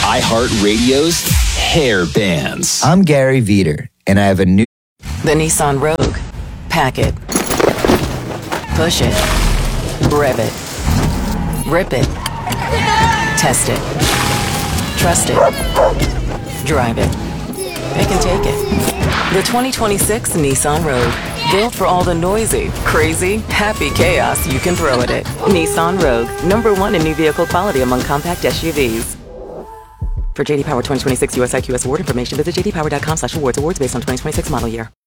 iHeartRadio's Hair Bands. I'm Gary Veter, and I have a new... The Nissan Rogue. Pack it. Push it. Rev it. Rip it. Test it. Trust it. Drive it. Pick and take it. The 2026 Nissan Rogue. Built for all the noisy, crazy, happy chaos you can throw at it. Nissan Rogue. #1 in new vehicle quality among compact SUVs. For JD Power 2026 US IQS award information, visit jdpower.com/awards. Awards based on 2026 model year.